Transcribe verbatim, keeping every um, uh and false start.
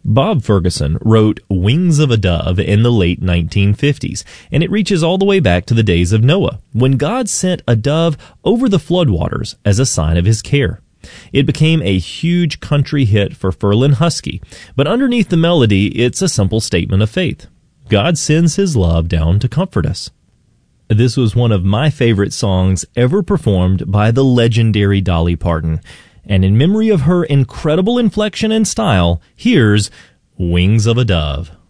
Bob Ferguson wrote Wings of a Dove in the late nineteen fifties, and it reaches all the way back to the days of Noah, when God sent a dove over the floodwaters as a sign of his care. It became a huge country hit for Ferlin Husky, but underneath the melody, it's a simple statement of faith. God sends his love down to comfort us. This was one of my favorite songs ever performed by the legendary Dolly Parton. And in memory of her incredible inflection and style, here's Wings of a Dove.